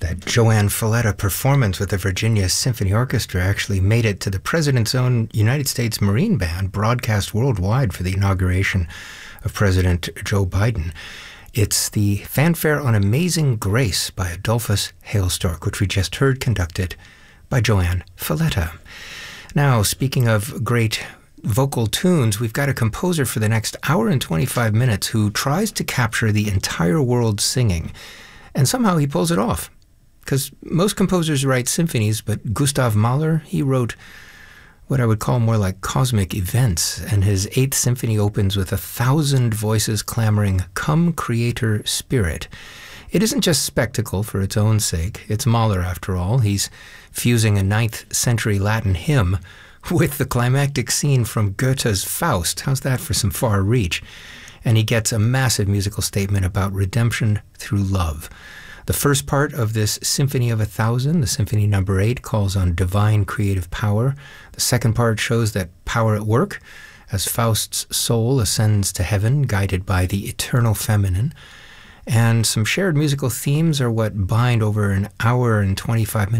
That Joanne Falletta performance with the Virginia Symphony Orchestra actually made it to the President's own United States Marine Band, broadcast worldwide for the inauguration of President Joe Biden. It's the Fanfare on Amazing Grace by Adolphus Hailstork, which we just heard conducted by Joanne Falletta. Now, speaking of great vocal tunes, we've got a composer for the next hour and 25 minutes who tries to capture the entire world singing, and somehow he pulls it off. Because most composers write symphonies, but Gustav Mahler, he wrote what I would call more like cosmic events, and his 8th symphony opens with 1,000 voices clamoring, "Come, Creator Spirit." It isn't just spectacle for its own sake. It's Mahler, after all. He's fusing a 9th century Latin hymn with the climactic scene from Goethe's Faust. How's that for some far reach? And he gets a massive musical statement about redemption through love. The first part of this Symphony of 1,000, the Symphony Number 8, calls on divine creative power. The second part shows that power at work as Faust's soul ascends to heaven, guided by the eternal feminine. And some shared musical themes are what bind over an hour and 25 minutes